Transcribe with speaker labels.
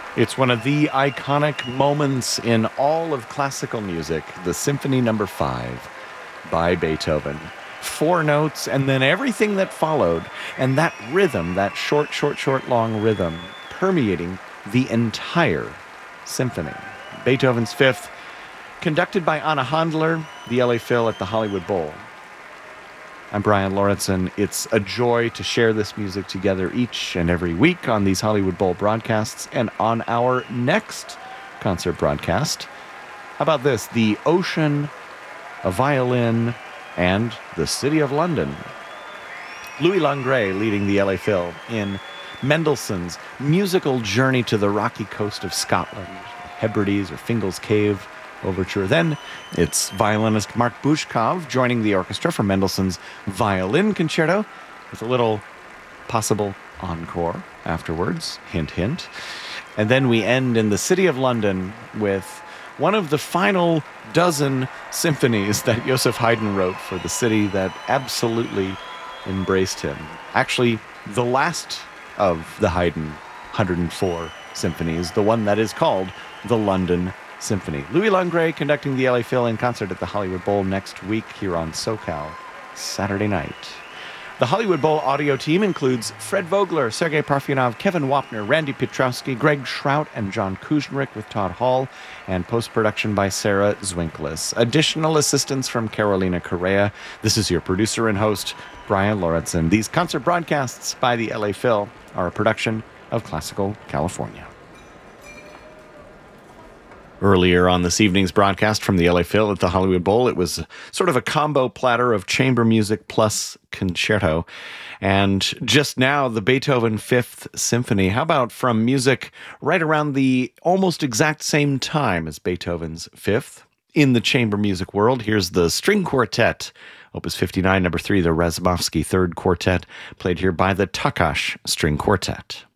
Speaker 1: It's one of the iconic moments in all of classical music, the Symphony No. 5 by Beethoven. 4 notes, and then everything that followed, and that rhythm, that short, long rhythm, permeating the entire symphony. Beethoven's Fifth, conducted by Anna Handler, the LA Phil at the Hollywood Bowl. I'm Brian Lauritsen. It's a joy to share this music together each and every week on these Hollywood Bowl broadcasts and on our next concert broadcast. How about this? The ocean, a violin, and the City of London. Louis Langret leading the LA Phil in Mendelssohn's musical journey to the rocky coast of Scotland, Hebrides or Fingal's Cave Overture. Then it's violinist Mark Bushkov joining the orchestra for Mendelssohn's Violin Concerto with a little possible encore afterwards. Hint, hint. And then we end in the City of London with one of the final dozen symphonies that Joseph Haydn wrote for the city that absolutely embraced him. Actually, the last of the Haydn 104 symphonies, the one that is called the London Symphony. Louis Langret conducting the LA Phil in concert at the Hollywood Bowl next week here on SoCal, Saturday night. The Hollywood Bowl audio team includes Fred Vogler, Sergei Parfyanov, Kevin Wapner, Randy Piotrowski, Greg Schrout, and John Kuznick with Todd Hall, and post-production by Sarah Zwinklis. Additional assistance from Carolina Correa. This is your producer and host, Brian Lauritsen. These concert broadcasts by the LA Phil are a production of Classical California. Earlier on this evening's broadcast from the LA Phil at the Hollywood Bowl, it was sort of a combo platter of chamber music plus concerto. And just now, the Beethoven Fifth Symphony. How about from music right around the almost exact same time as Beethoven's Fifth? In the chamber music world, here's the String Quartet, Opus 59, number 3, the Razumovsky Third Quartet, played here by the Takash String Quartet.